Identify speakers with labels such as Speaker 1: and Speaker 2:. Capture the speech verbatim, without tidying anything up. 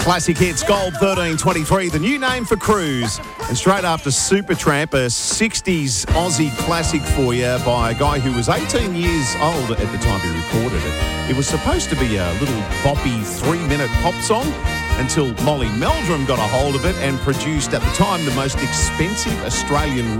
Speaker 1: Classic hits, Gold thirteen twenty-three, the new name for Cruise. And straight after Supertramp, a sixties Aussie classic for you by a guy who was eighteen years old at the time he recorded it. It was supposed to be a little boppy three-minute pop song until Molly Meldrum got a hold of it and produced, at the time, the most expensive Australian